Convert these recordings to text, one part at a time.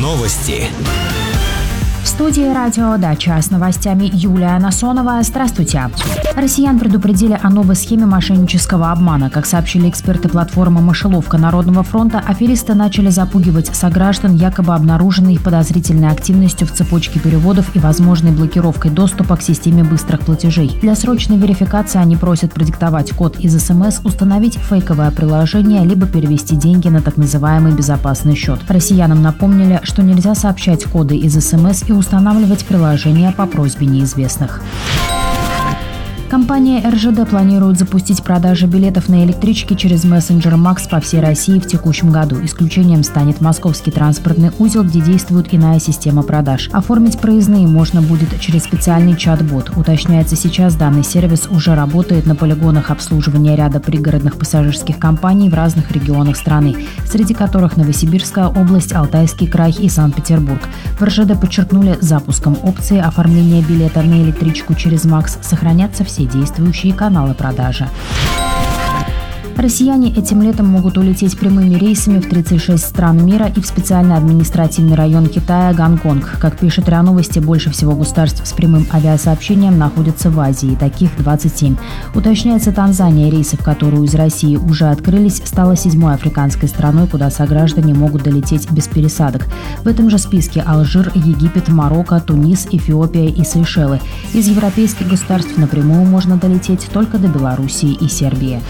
Новости. В студии «Радио Дача» с новостями Юлия Насонова. Здравствуйте. Россиян предупредили о новой схеме мошеннического обмана. Как сообщили эксперты платформы «Мышеловка Народного фронта», аферисты начали запугивать сограждан якобы обнаруженной подозрительной активностью в цепочке переводов и возможной блокировкой доступа к системе быстрых платежей. Для срочной верификации они просят продиктовать код из СМС, установить фейковое приложение, либо перевести деньги на так называемый безопасный счет. Россиянам напомнили, что нельзя сообщать коды из СМС и устанавливать приложения по просьбе неизвестных. Компания РЖД планирует запустить продажи билетов на электрички через мессенджер МАКС по всей России в текущем году. Исключением станет московский транспортный узел, где действует иная система продаж. Оформить проездные можно будет через специальный чат-бот. Уточняется, сейчас данный сервис уже работает на полигонах обслуживания ряда пригородных пассажирских компаний в разных регионах страны, среди которых Новосибирская область, Алтайский край и Санкт-Петербург. В РЖД подчеркнули, запуском опции оформления билета на электричку через МАКС сохранятся все действующие каналы продажи. Россияне этим летом могут улететь прямыми рейсами в 36 стран мира и в специальный административный район Китая Гонконг. Как пишет РИА Новости, больше всего государств с прямым авиасообщением находятся в Азии, таких 27. Уточняется, Танзания, рейсы в которую из России уже открылись, стала 7-й африканской страной, куда сограждане могут долететь без пересадок. В этом же списке Алжир, Египет, Марокко, Тунис, Эфиопия и Сейшелы. Из европейских государств напрямую можно долететь только до Белоруссии и Сербии.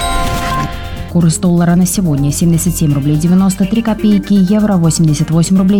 Курс доллара на сегодня: 77 рублей 93 копейки, евро 88 рублей